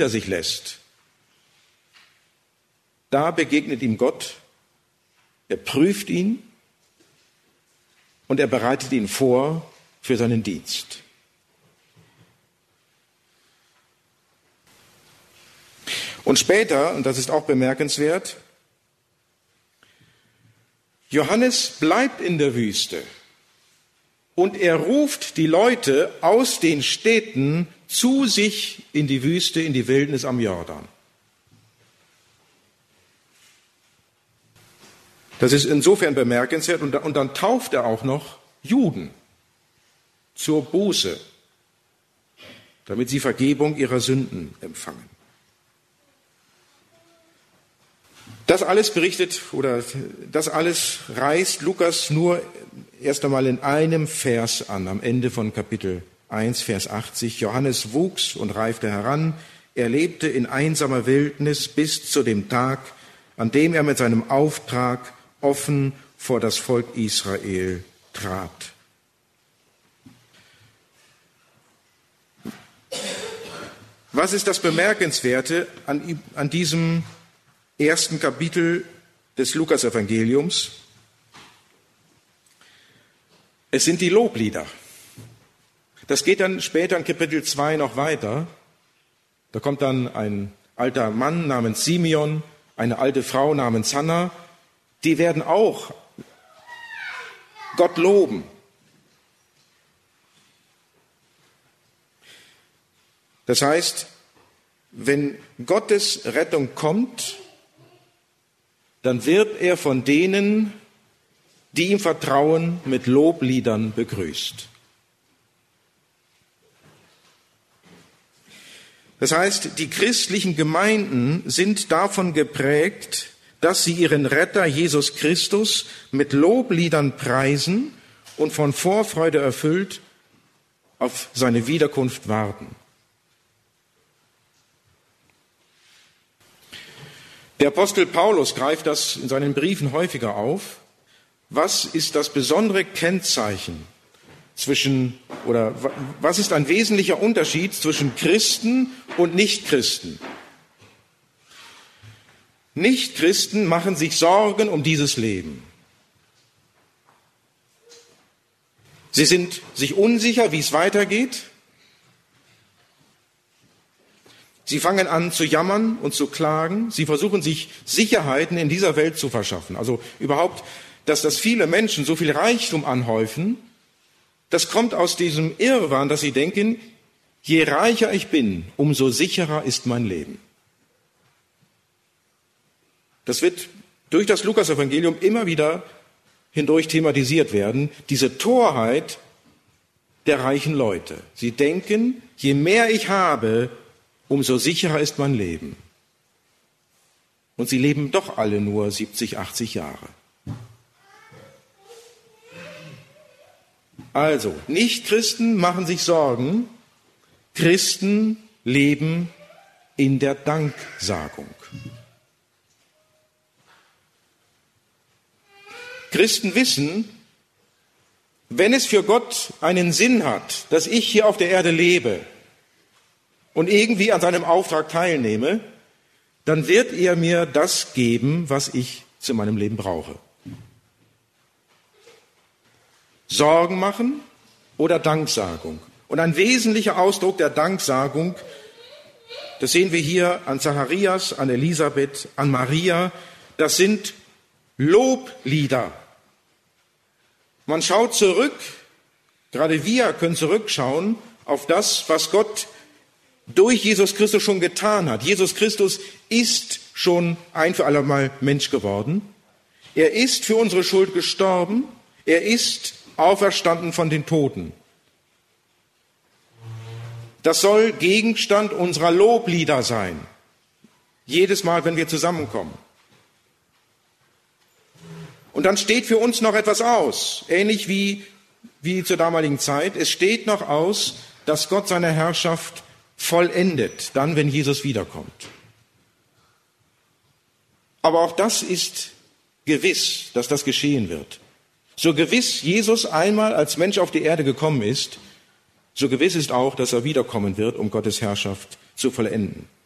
hinter sich lässt, da begegnet ihm Gott, er prüft ihn und er bereitet ihn vor für seinen Dienst. Und später, und das ist auch bemerkenswert, Johannes bleibt in der Wüste und er ruft die Leute aus den Städten zu sich in die Wüste, in die Wildnis am Jordan. Das ist insofern bemerkenswert und dann tauft er auch noch Juden zur Buße, damit sie Vergebung ihrer Sünden empfangen. Das alles berichtet oder das alles reißt Lukas nur erst einmal in einem Vers an, am Ende von Kapitel 1, Vers 80. Johannes wuchs und reifte heran. Er lebte in einsamer Wildnis bis zu dem Tag, an dem er mit seinem Auftrag offen vor das Volk Israel trat. Was ist das Bemerkenswerte an diesem ersten Kapitel des Lukasevangeliums? Es sind die Loblieder. Das geht dann später in Kapitel 2 noch weiter. Da kommt dann ein alter Mann namens Simeon, eine alte Frau namens Hanna. Die werden auch Gott loben. Das heißt, wenn Gottes Rettung kommt, dann wird er von denen, die ihm vertrauen, mit Lobliedern begrüßt. Das heißt, die christlichen Gemeinden sind davon geprägt, dass sie ihren Retter Jesus Christus mit Lobliedern preisen und von Vorfreude erfüllt auf seine Wiederkunft warten. Der Apostel Paulus greift das in seinen Briefen häufiger auf. Was ist das besondere Kennzeichen was ist ein wesentlicher Unterschied zwischen Christen und Nichtchristen? Nichtchristen machen sich Sorgen um dieses Leben. Sie sind sich unsicher, wie es weitergeht. Sie fangen an zu jammern und zu klagen. Sie versuchen sich Sicherheiten in dieser Welt zu verschaffen. Also überhaupt, dass viele Menschen so viel Reichtum anhäufen, das kommt aus diesem Irrwahn, dass sie denken, je reicher ich bin, umso sicherer ist mein Leben. Das wird durch das Lukasevangelium immer wieder hindurch thematisiert werden, diese Torheit der reichen Leute. Sie denken, je mehr ich habe, umso sicherer ist mein Leben. Und sie leben doch alle nur 70, 80 Jahre. Also, Nichtchristen machen sich Sorgen, Christen leben in der Danksagung. Christen wissen, wenn es für Gott einen Sinn hat, dass ich hier auf der Erde lebe und irgendwie an seinem Auftrag teilnehme, dann wird er mir das geben, was ich zu meinem Leben brauche. Sorgen machen oder Danksagung. Und ein wesentlicher Ausdruck der Danksagung, das sehen wir hier an Zacharias, an Elisabeth, an Maria, das sind Loblieder. Man schaut zurück, gerade wir können zurückschauen auf das, was Gott durch Jesus Christus schon getan hat. Jesus Christus ist schon ein für allemal Mensch geworden. Er ist für unsere Schuld gestorben. Er ist auferstanden von den Toten. Das soll Gegenstand unserer Loblieder sein. Jedes Mal, wenn wir zusammenkommen. Und dann steht für uns noch etwas aus, ähnlich wie zur damaligen Zeit. Es steht noch aus, dass Gott seine Herrschaft vollendet, dann, wenn Jesus wiederkommt. Aber auch das ist gewiss, dass das geschehen wird. So gewiss Jesus einmal als Mensch auf die Erde gekommen ist, so gewiss ist auch, dass er wiederkommen wird, um Gottes Herrschaft zu vollenden.